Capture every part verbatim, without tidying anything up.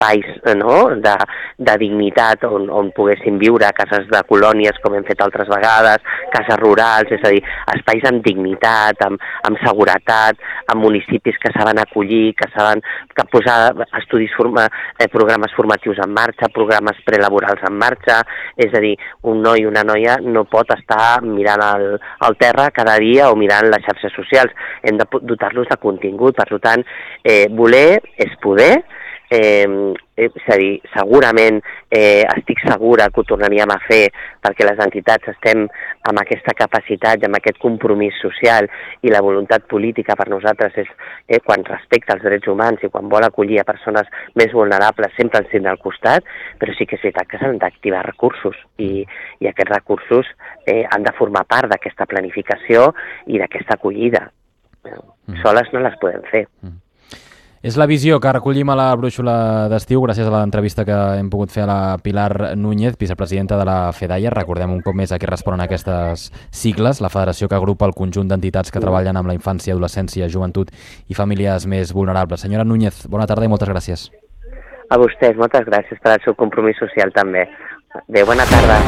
espais no? de, de dignitat on, on poguessin viure, cases de colònies com hem fet altres vegades, cases rurals, és a dir, espais amb dignitat, amb, amb seguretat, amb municipis que saben acollir, que saben que posar estudis, forma, eh, programes formatius en marxa, programes prelaborals en marxa, és a dir, un noi i una noia no pot estar mirant el, el terra cada dia o mirant les xarxes socials, hem de dotar-los de contingut, per tant, eh, voler és poder. Eh, és a dir, segurament eh, estic segura que ho tornaríem a fer perquè les entitats estem amb aquesta capacitat i amb aquest compromís social i la voluntat política per nosaltres és eh, quan respecta els drets humans i quan vol acollir a persones més vulnerables sempre ens tindrà al costat, però sí que és veritat que s'han d'activar recursos i, i aquests recursos eh, han de formar part d'aquesta planificació i d'aquesta acollida. Mm. Soles no les podem fer. Mm. És la visió que recollim a la brúixola d'estiu gràcies a l'entrevista que hem pogut fer a la Pilar Núñez, vicepresidenta de la FEDAIA. Recordem un cop més a què responen aquestes sigles, la federació que agrupa el conjunt d'entitats que treballen amb la infància, adolescència, joventut i famílies més vulnerables. Senyora Núñez, bona tarda i moltes gràcies. A vostès, moltes gràcies per al seu compromís social també. Adéu, bona tarda.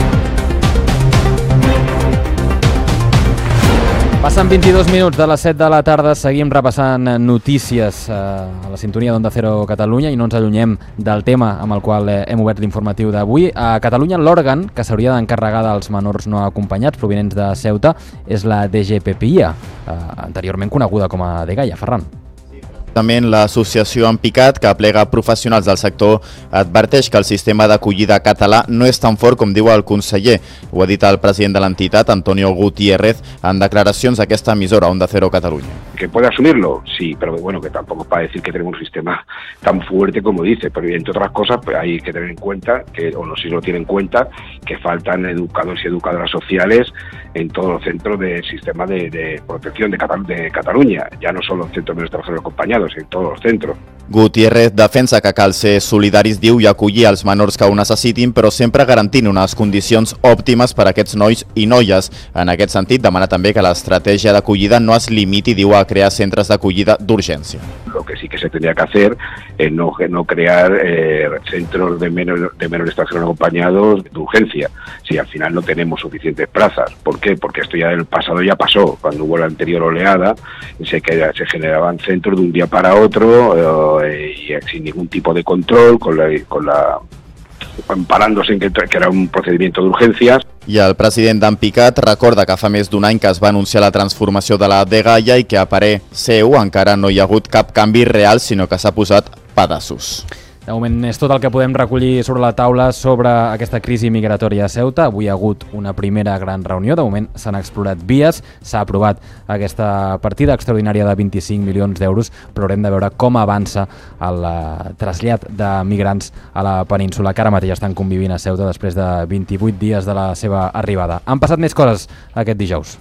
Passen vint-i-dos minuts de les set de la tarda, seguim repassant notícies eh, a la sintonia d'Onda Cero Catalunya i no ens allunyem del tema amb el qual eh, hem obert l'informatiu d'avui. A Catalunya l'òrgan que s'hauria d'encarregar dels menors no acompanyats provinents de Ceuta és la D G P P I A, eh, anteriorment coneguda com a Dgaia. Ferran. També l'associació Empicat, que aplega professionals del sector, adverteix que el sistema d'acollida català no és tan fort com diu el conseller. Ho ha dit el president de l'entitat, Antonio Gutiérrez, en declaracions d'aquesta emissora, Onda Cero Catalunya. ¿Que puede asumirlo? Sí, pero bueno, que tampoco para decir que tenemos un sistema tan fuerte como dice, pero entre otras cosas pues hay que tener en cuenta, que, o no sé si lo tienen en cuenta, que faltan educadores y educadoras sociales en todos los centros del sistema de, de protección de, Catal de Catalunya, ya no solo en centros de trabajadores acompañados, en todos los centros. Gutiérrez defensa que cal ser solidaris, diu, i acollir els menors que ho necessitin, però sempre garantint unes condicions òptimes per a aquests nois i noies. En aquest sentit, demana també que l'estratègia d'acollida no es limiti, diu, a crear centres d'acollida d'urgència. Lo que sí que se tendría que hacer es no, no crear eh, centros de, menor, de menores extranjeros acompañados de urgencia, si al final no tenemos suficientes plazas. ¿Por qué? Porque esto ya del pasado ya pasó. Cuando hubo la anterior oleada, se, se generaban centros de un día para otro eh, y sin ningún tipo de control, con la, con la amparándose en que, que era un procedimiento de urgencias. I el president d'Empicat recorda que fa més d'un any que es va anunciar la transformació de la Dgaia i que a parer seu encara no hi ha hagut cap canvi real, sinó que s'ha posat pedaços. De moment és tot el que podem recollir sobre la taula sobre aquesta crisi migratòria a Ceuta. Avui ha hagut una primera gran reunió. De moment s'han explorat vies, s'ha aprovat aquesta partida extraordinària de vint-i-cinc milions d'euros, però haurem de veure com avança el trasllat de migrants a la península, que ara mateix estan convivint a Ceuta després de vint-i-vuit dies de la seva arribada. Han passat més coses aquest dijous.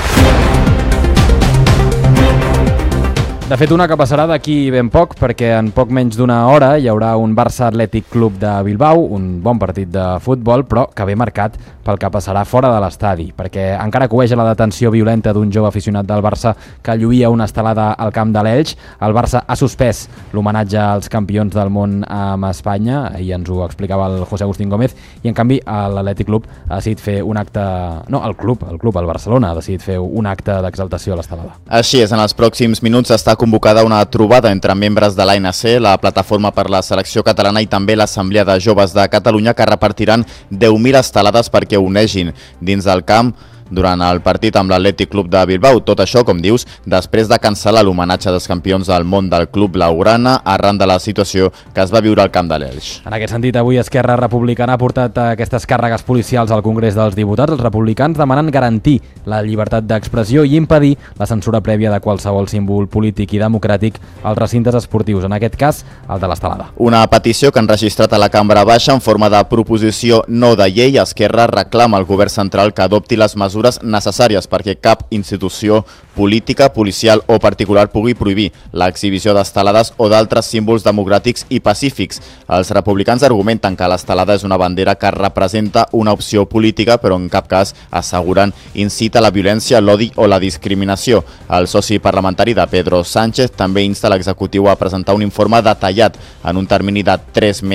De fet, una que passarà d'aquí ben poc, perquè en poc menys d'una hora hi haurà un Barça Atlètic Club de Bilbao, un bon partit de futbol, però que ve marcat pel que passarà fora de l'estadi, perquè encara cueja la detenció violenta d'un jove aficionat del Barça que lluïa una estelada al camp de l'Elx. El Barça ha suspès l'homenatge als campions del món amb Espanya, i ens ho explicava el José Agustín Gómez, i en canvi l'Atlètic Club ha decidit fer un acte... No, el club, el club, el Barcelona, ha decidit fer un acte d'exaltació a l'estelada. Així és, en els pròxims minuts està convocada una trobada entre membres de l'A N C, la Plataforma per la Selecció Catalana i també l'Assemblea de Joves de Catalunya, que repartiran deu mil estelades perquè unegin dins del camp durant el partit amb l'Atlètic Club de Bilbao. Tot això, com dius, després de cancel·lar l'homenatge dels campions del món del Club Blaugrana arran de la situació que es va viure al camp de l'Elx. En aquest sentit, avui Esquerra Republicana ha portat aquestes càrregues policials al Congrés dels Diputats. Els republicans demanen garantir la llibertat d'expressió i impedir la censura prèvia de qualsevol símbol polític i democràtic als recintes esportius, en aquest cas, el de l'estelada. Una petició que han registrat a la Cambra Baixa en forma de proposició no de llei. Esquerra reclama al govern central que adopti les mesures mesures necessàries perquè cap institució política, policial o particular pugui prohibir l'exhibició d'estelades o d'altres símbols democràtics i pacífics. Els republicans argumenten que l'estelada és una bandera que representa una opció política, però en cap cas, asseguren, incita la violència, l'odi o la discriminació. El soci parlamentari de Pedro Sánchez també insta l'executiu a presentar un informe detallat en un termini de tres mesos